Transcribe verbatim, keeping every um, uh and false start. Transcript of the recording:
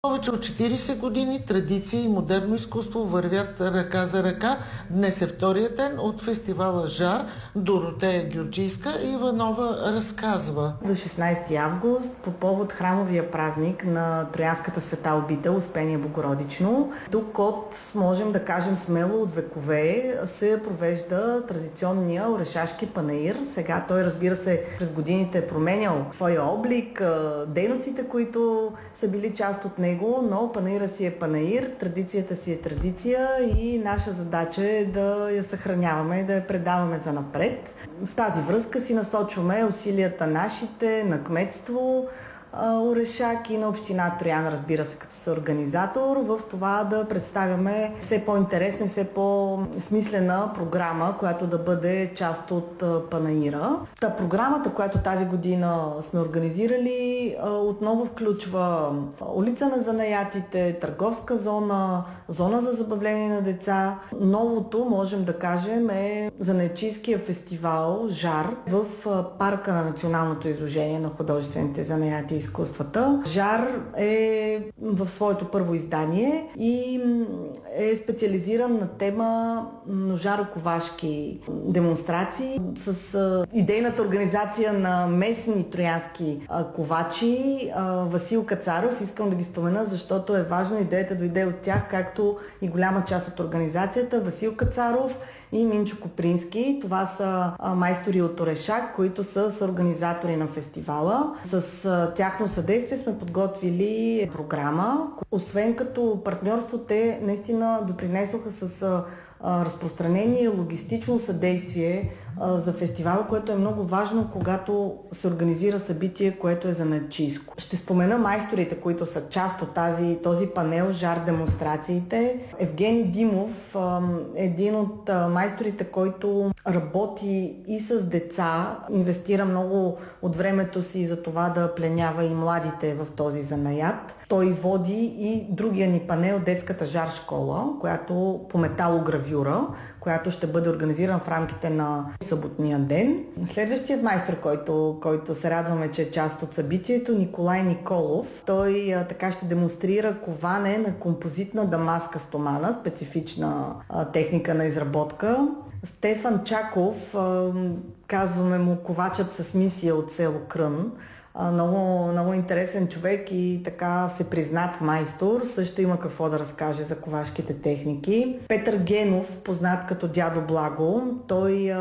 Повече от четирийсет години традиция и модерно изкуство вървят ръка за ръка. Днес е вторият ден от фестивала Жар. Доротея Гюрджийска Иванова разказва. За шестнайсети август, по повод храмовия празник на Троянската света обител Успение Богородично, тук от, можем да кажем смело, от векове се провежда традиционния орешашки панаир. Сега той, разбира се, през годините е променял своя облик, дейностите, които са били част от него, но панаира си е панаир, традицията си е традиция и наша задача е да я съхраняваме и да я предаваме за напред. В тази връзка си насочваме усилията нашите, на кметство Орешак и на община Троян, разбира се, като съорганизатор, в това да представяме все по-интересна и все по-смислена програма, която да бъде част от панаира. Та програмата, която тази година сме организирали, отново включва улица на занаятите, търговска зона, зона за забавление на деца. Новото, можем да кажем, е занаятчийския фестивал Жар в парка на Националното изложение на художествените занаяти и изкуствата. Жар е в своето първо издание и е специализиран на тема ножаро-ковашки демонстрации с идейната организация на местни троянски ковачи. Васил Кацаров, искам да ги спомена, защото е важно, идеята дойде от тях, както и голяма част от организацията. Васил Кацаров и Минчо Копрински. Това са майстори от Орешак, които са съорганизатори на фестивала. С тяхно съдействие сме подготвили програма. Освен като партньорство, те наистина допринесоха с разпространение и логистично съдействие за фестивала, което е много важно, когато се организира събитие, което е занаятчийско. Ще спомена майсторите, които са част от тази, този панел Жар демонстрациите. Евгений Димов е един от майсторите, който работи и с деца, инвестира много от времето си за това да пленява и младите в този занаят. Той води и другия ни панел Детската жар школа, която по металогравюра, която ще бъде организирана в рамките на съботния ден. Следващият майстор, който, който се радваме, че е част от събитието, Николай Николов. Той а, така ще демонстрира коване на композитна дамаска стомана, специфична а, техника на изработка. Стефан Чаков, а, казваме му ковачът с мисия от село Крън. Много, много интересен човек и така се признат майстор. Също има какво да разкаже за ковашките техники. Петър Генов, познат като Дядо Благо, той